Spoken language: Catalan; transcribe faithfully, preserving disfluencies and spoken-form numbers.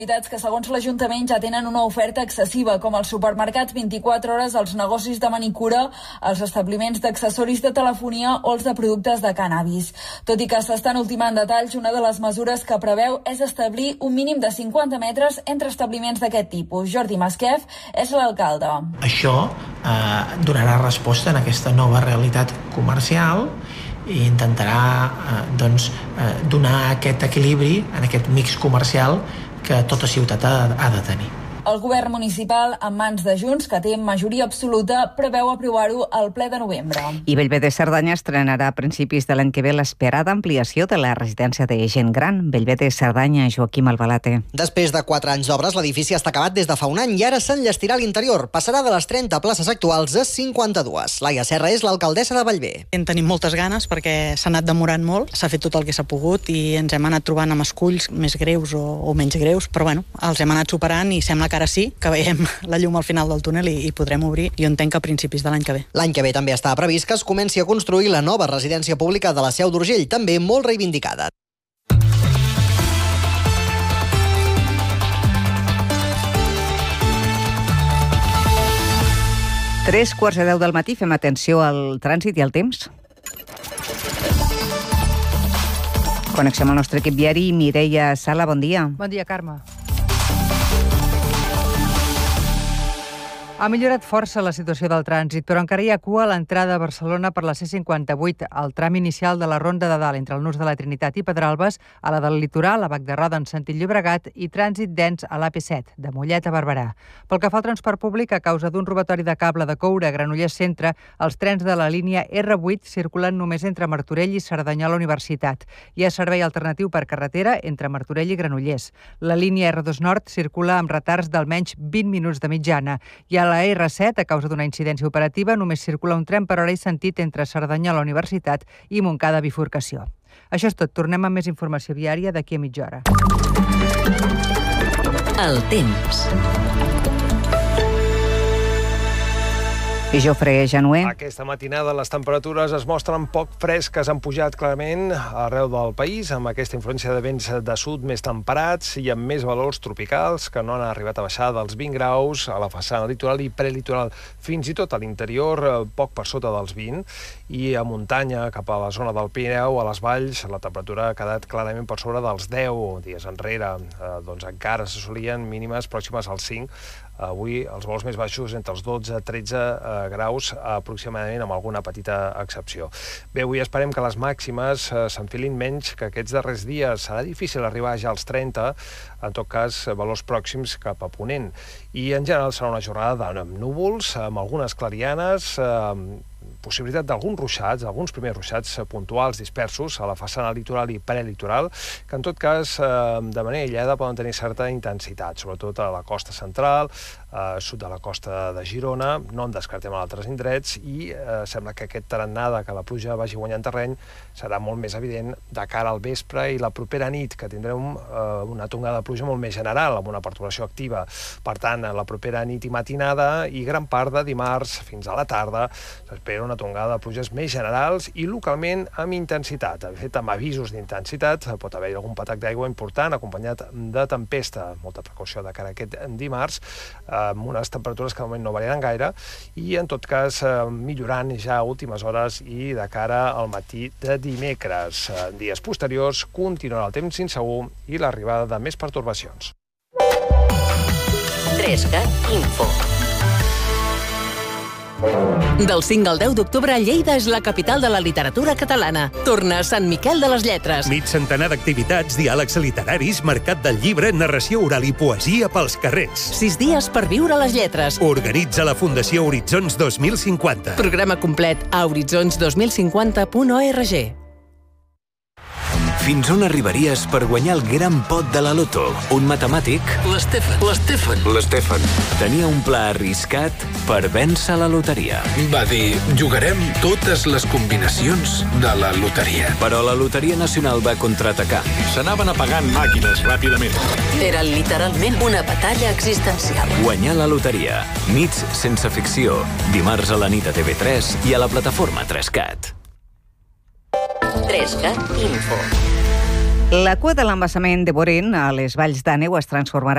Que segons l'Ajuntament ja tenen una oferta excessiva, com els supermercats vint-i-quatre hores, els negocis de manicura, els establiments d'accessoris de telefonia o els de productes de cànnabis. Tot i que s'estan ultimant detalls, una de les mesures que preveu és establir un mínim de cinquanta metres entre establiments d'aquest tipus. Jordi Masquef és l'alcalde. Això eh, donarà resposta en aquesta nova realitat comercial i intentarà eh, doncs, eh, donar aquest equilibri en aquest mix comercial que tota ciutat ha, ha de tenir. El govern municipal, en mans de Junts, que té majoria absoluta, preveu aprovar-ho al ple de novembre. I Bellver de Cerdanya estrenarà a principis de l'any que ve l'esperada ampliació de la residència de gent gran. Bellver de Cerdanya, Joaquim Albalate. Després de quatre anys d'obres, l'edifici està acabat des de fa un any i ara s'enllestirà a l'interior. Passarà de les trenta places actuals a cinquanta-dues. Laia Serra és l'alcaldessa de Bellver. En tenim moltes ganes perquè s'ha anat demorant molt, s'ha fet tot el que s'ha pogut i ens hem anat trobant amb esculls més greus o, o menys greus, però bueno, els hem anat superant i sembla que ara sí, que veiem la llum al final del túnel i, i podrem obrir, jo entenc que a principis de l'any que ve. L'any que ve també està previst que es comenci a construir la nova residència pública de la Seu d'Urgell, també molt reivindicada. Tres quarts de deu del matí, fem atenció al trànsit i al temps. Connexió amb el nostre equip viari. Mireia Sala, bon dia. Bon dia, Carme. Ha millorat força la situació del trànsit, però encara hi ha cua a l'entrada a Barcelona per la C cinquanta-vuit, al tram inicial de la Ronda de Dalt, entre el Nus de la Trinitat i Pedralbes, a la del Litoral, a Bac de Roda en sentit Llobregat, i trànsit dens a l'A P set, de Mollet a Barberà. Pel que fa al transport públic, a causa d'un robatori de cable de coure a Granollers Centre, els trens de la línia R vuit circulen només entre Martorell i Cerdanyola Universitat. Hi ha servei alternatiu per carretera entre Martorell i Granollers. La línia R dos Nord circula amb retards d'almenys vint minuts de mitjana, i a la R set, a causa d'una incidència operativa, només circula un tren per hora i sentit entre Cerdanyola Universitat i Montcada Bifurcació. Això és tot. Tornem amb més informació viària d'aquí a mitja hora. El temps. I Jofre Januer. Aquesta matinada les temperatures es mostren poc fresques, han pujat clarament arreu del país, amb aquesta influència de vents de sud més temperats i amb més valors tropicals que no han arribat a baixar dels vint graus a la façana litoral i prelitoral. Fins i tot a l'interior, poc per sota dels vint, i a muntanya, cap a la zona del Pirineu, a les valls, la temperatura ha quedat clarament per sobre dels deu dies enrere. Eh, doncs encara s'assolien mínimes pròximes als cinc. Avui els vols més baixos entre els dotze a tretze eh, graus aproximadament, amb alguna petita excepció. Bé, avui esperem que les màximes eh, s'enfilin menys que aquests darrers dies. Serà difícil arribar ja als trenta, en tot cas valors pròxims cap a ponent. I en general serà una jornada amb núvols, amb algunes clarianes, eh, possibilitat d'alguns ruixats, alguns primers ruixats puntuals dispersos a la façana litoral i prelitoral, que en tot cas de manera aïllada poden tenir certa intensitat, sobretot a la costa central, eh, sud de la costa de Girona, no en descartem a altres indrets, i eh, sembla que aquest tarannà de que la pluja vagi guanyant terreny serà molt més evident de cara al vespre i la propera nit, que tindrem eh, una tongada de pluja molt més general, amb una perturbació activa. Per tant, la propera nit i matinada i gran part de dimarts fins a la tarda s'espera una tongada de pluges més generals i localment amb intensitat. De fet, amb avisos d'intensitat pot haver-hi algun patac d'aigua important acompanyat de tempesta. Molta precaució de cara a aquest dimarts, amb unes temperatures que de moment no variaran gaire i, en tot cas, millorant ja a últimes hores i de cara al matí de dimecres. En dies posteriors continuarà el temps insegur i l'arribada de més pertorbacions. trescat Info. Del cinc al deu d'octubre, Lleida és la capital de la literatura catalana. Torna a Sant Miquel de les Lletres. Mig centenar d'activitats, diàlegs literaris, mercat del llibre, narració oral i poesia pels carrers. Sis dies per viure les lletres. Organitza la Fundació Horitzons dos mil cinquanta. Programa complet a horitzons dos mil cinquanta punt org. Fins on arribaries per guanyar el gran pot de la loto? Un matemàtic... L'Estefan. L'Estefan. L'Estefan. Tenia un pla arriscat per vèncer la loteria. Va dir, jugarem totes les combinacions de la loteria. Però la Loteria Nacional va contraatacar. S'anaven apagant màquines ràpidament. Era literalment una batalla existencial. Guanyar la loteria. Nits sense ficció. Dimarts a la nit a T V tres i a la plataforma trescat. trescat Info. La cua de l'embassament de Borin a les Valls d'Àneu es transformarà